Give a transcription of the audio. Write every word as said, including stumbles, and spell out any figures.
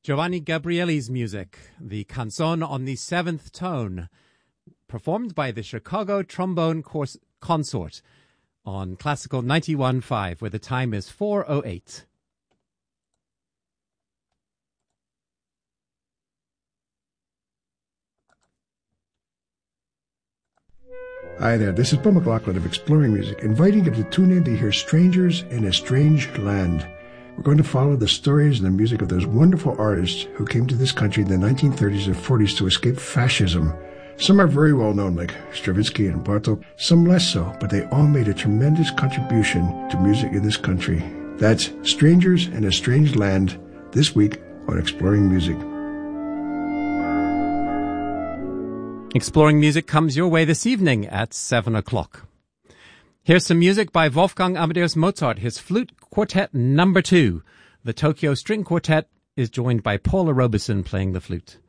Giovanni Gabrieli's music, the Canzone on the Seventh Tone, performed by the Chicago Trombone Cors- Consort on Classical ninety-one point five, where the time is four oh eight. Hi there, this is Paul McLaughlin of Exploring Music, inviting you to tune in to hear Strangers in a Strange Land. We're going to follow the stories and the music of those wonderful artists who came to this country in the nineteen thirties and forties to escape fascism. Some are very well known, like Stravinsky and Bartók, some less so, but they all made a tremendous contribution to music in this country. That's Strangers in a Strange Land, this week on Exploring Music. Exploring Music comes your way this evening at seven o'clock. Here's some music by Wolfgang Amadeus Mozart, his Flute Quartet number two. The Tokyo String Quartet is joined by Paula Robeson playing the flute.